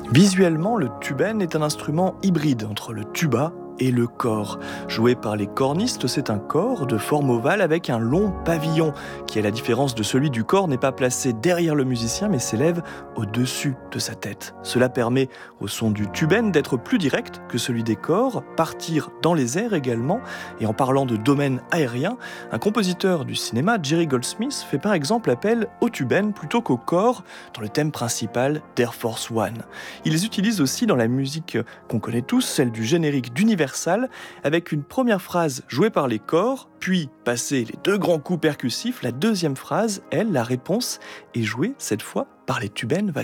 Visuellement, le tuben est un instrument hybride entre le tuba et le cor. Joué par les cornistes, c'est un cor de forme ovale avec un long pavillon qui, à la différence de celui du cor, n'est pas placé derrière le musicien mais s'élève au-dessus de sa tête. Cela permet au son du tuben d'être plus direct que celui des cors, partir dans les airs également. Et en parlant de domaine aérien, un compositeur du cinéma, Jerry Goldsmith, fait par exemple appel au tuben plutôt qu'au cor dans le thème principal d'Air Force One. Il les utilise aussi dans la musique qu'on connaît tous, celle du générique d'Universal, avec une première phrase jouée par les cors, puis passer les deux grands coups percussifs. La deuxième phrase, elle, la réponse, est jouée cette fois par les tuben wagnériens.